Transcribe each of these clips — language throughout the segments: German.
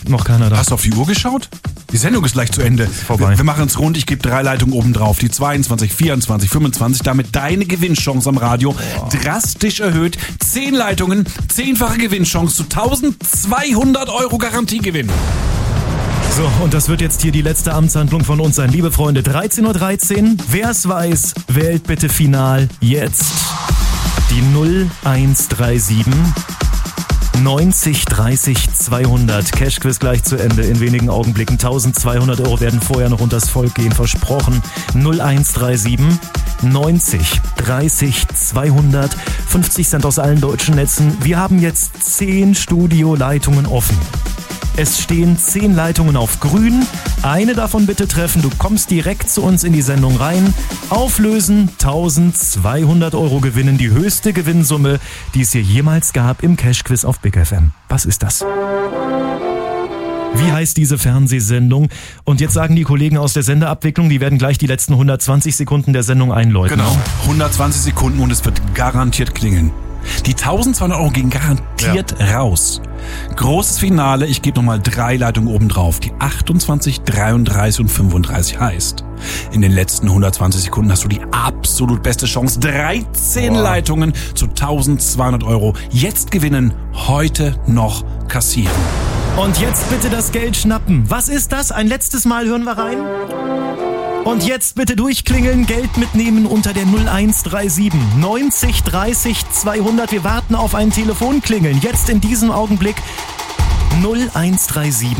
noch keiner da. Hast du auf die Uhr geschaut? Die Sendung ist gleich zu Ende. Vorbei. Wir machen es rund. Ich gebe 3 Leitungen oben drauf. Die 22, 24, 25. Damit deine Gewinnchance am Radio drastisch erhöht. 10 Leitungen, 10-fache Gewinnchance zu 1200 € Garantiegewinn. So, und das wird jetzt hier die letzte Amtshandlung von uns sein. Liebe Freunde, 13.13 Uhr. Wer es weiß, wählt bitte final jetzt die 0137 90 30 200. Cashquiz gleich zu Ende in wenigen Augenblicken. 1200 € werden vorher noch unters Volk gehen, versprochen. 0137 90 30 200. 50 Cent aus allen deutschen Netzen. Wir haben jetzt 10 Studioleitungen offen. Es stehen 10 Leitungen auf grün. Eine davon bitte treffen. Du kommst direkt zu uns in die Sendung rein. Auflösen, 1200 € gewinnen. Die höchste Gewinnsumme, die es hier jemals gab im Cashquiz auf Big FM. Was ist das? Wie heißt diese Fernsehsendung? Und jetzt sagen die Kollegen aus der Sendeabwicklung, die werden gleich die letzten 120 Sekunden der Sendung einläuten. Genau, 120 Sekunden und es wird garantiert klingeln. Die 1200 € gehen garantiert raus. Großes Finale, ich gebe nochmal 3 Leitungen oben drauf. Die 28, 33 und 35 heißt, in den letzten 120 Sekunden hast du die absolut beste Chance. 13 Leitungen zu 1200 €. Jetzt gewinnen, heute noch kassieren. Und jetzt bitte das Geld schnappen. Was ist das? Ein letztes Mal hören wir rein. Und jetzt bitte durchklingeln, Geld mitnehmen unter der 0137 90 30 200. Wir warten auf ein Telefonklingeln. Jetzt in diesem Augenblick 0137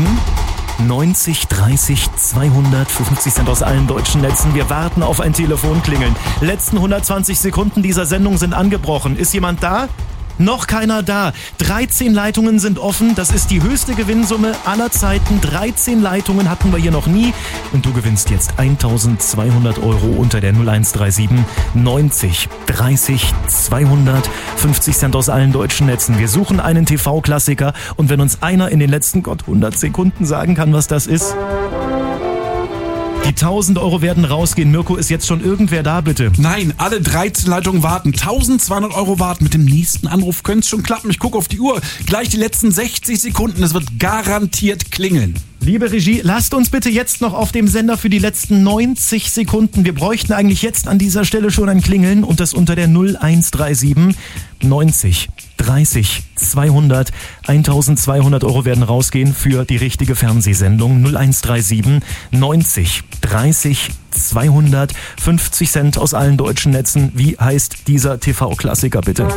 90 30 200. 50 Cent aus allen deutschen Netzen. Wir warten auf ein Telefonklingeln. Letzten 120 Sekunden dieser Sendung sind angebrochen. Ist jemand da? Noch keiner da. 13 Leitungen sind offen. Das ist die höchste Gewinnsumme aller Zeiten. 13 Leitungen hatten wir hier noch nie. Und du gewinnst jetzt 1200 € unter der 0137 90 30 200. 50 Cent aus allen deutschen Netzen. Wir suchen einen TV-Klassiker. Und wenn uns einer in den letzten 100 Sekunden sagen kann, was das ist... Die 1000 € werden rausgehen. Mirko, ist jetzt schon irgendwer da, bitte? Nein, alle 13 Leitungen warten. 1200 € warten. Mit dem nächsten Anruf könnte es schon klappen. Ich gucke auf die Uhr. Gleich die letzten 60 Sekunden. Es wird garantiert klingeln. Liebe Regie, lasst uns bitte jetzt noch auf dem Sender für die letzten 90 Sekunden. Wir bräuchten eigentlich jetzt an dieser Stelle schon ein Klingeln und das unter der 0137 90 30 200. 1200 € werden rausgehen für die richtige Fernsehsendung. 0137 90 30 200. 50 Cent aus allen deutschen Netzen. Wie heißt dieser TV-Klassiker bitte?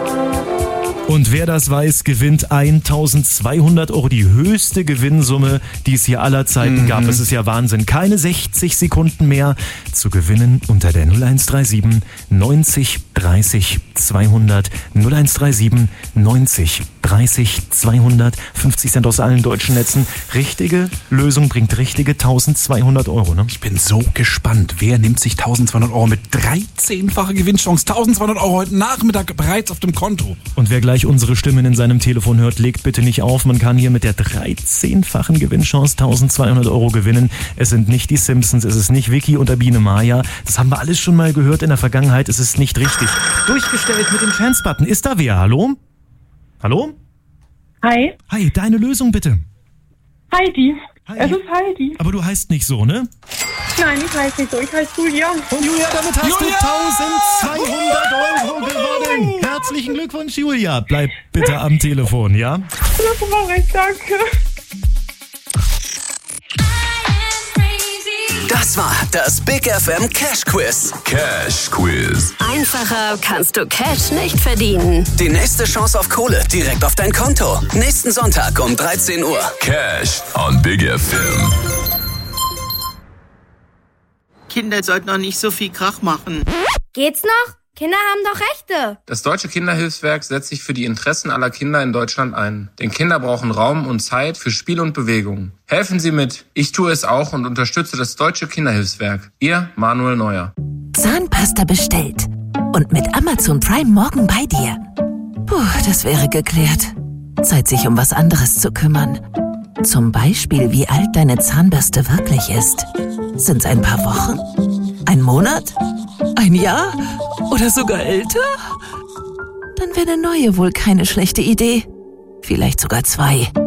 Und wer das weiß, gewinnt 1200 €, die höchste Gewinnsumme, die es hier aller Zeiten gab. Es ist ja Wahnsinn. Keine 60 Sekunden mehr zu gewinnen unter der 0137 90 30 200. 0137 90 30 200. 50 Cent aus allen deutschen Netzen. Richtige Lösung bringt richtige 1200 €. Ne? Ich bin so gespannt. Wer nimmt sich 1200 € mit 13-facher Gewinnchance? 1200 € heute Nachmittag bereits auf dem Konto. Und wer gleich unsere Stimmen in seinem Telefon hört, legt bitte nicht auf. Man kann hier mit der 13-fachen Gewinnchance 1200 € gewinnen. Es sind nicht die Simpsons, es ist nicht Vicky und Biene Maya. Das haben wir alles schon mal gehört in der Vergangenheit. Es ist nicht richtig. Durchgestellt mit dem Chance-Button. Ist da wer? Hallo? Hallo? Hi. Hi, deine Lösung bitte. Heidi. Hi. Es ist Heidi. Aber du heißt nicht so, ne? Nein, ich heiße nicht so. Ich heiße Julia. Und Julia, damit hast du 1200 € gewonnen. Herzlichen Glückwunsch, Julia. Bleib bitte am Telefon, ja? Das war recht, danke. Das war das Big FM Cash Quiz. Cash Quiz. Einfacher kannst du Cash nicht verdienen. Die nächste Chance auf Kohle direkt auf dein Konto. Nächsten Sonntag um 13 Uhr. Cash on Big FM. Kinder sollten noch nicht so viel Krach machen. Geht's noch? Kinder haben doch Rechte. Das Deutsche Kinderhilfswerk setzt sich für die Interessen aller Kinder in Deutschland ein. Denn Kinder brauchen Raum und Zeit für Spiel und Bewegung. Helfen Sie mit. Ich tue es auch und unterstütze das Deutsche Kinderhilfswerk. Ihr Manuel Neuer. Zahnpasta bestellt. Und mit Amazon Prime morgen bei dir. Puh, das wäre geklärt. Zeit, sich um was anderes zu kümmern. Zum Beispiel, wie alt deine Zahnbürste wirklich ist. Sind's ein paar Wochen? Ein Monat? Ein Jahr? Oder sogar älter? Dann wäre eine neue wohl keine schlechte Idee. Vielleicht sogar 2.